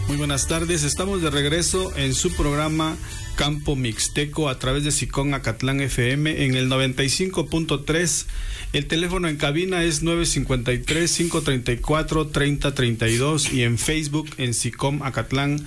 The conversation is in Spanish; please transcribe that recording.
Muy buenas tardes, estamos de regreso en su programa Campo Mixteco a través de SICOM Acatlán FM en el 95.3. El teléfono en cabina es 953-534-3032 y en Facebook en SICOM Acatlán